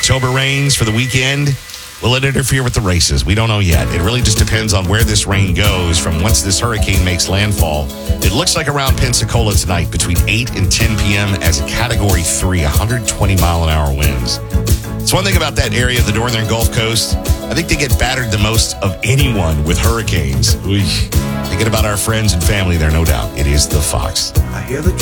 October rains for the weekend. Will it interfere with the races? We don't know yet. It really just depends on where this rain goes from once this hurricane makes landfall. It looks like around Pensacola tonight between 8 and 10 p.m. as a Category 3, 120-mile-an-hour winds. It's one thing about that area of the northern Gulf Coast. I think they get battered the most of anyone with hurricanes. Thinking about our friends and family there, no doubt. It is the Fox. I hear the